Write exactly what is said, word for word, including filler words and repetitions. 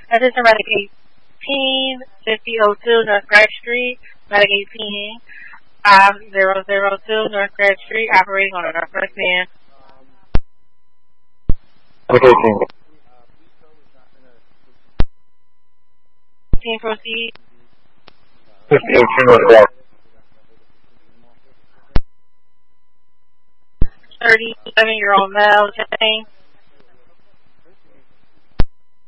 Attention Medic eighteen, fifty oh two North Grad Street, Medic eighteen, five zero zero two North Grad Street, operating on a northwest end. Medic eighteen. Team proceed. fifty oh two North Grad. thirty-seven year old male, Jane.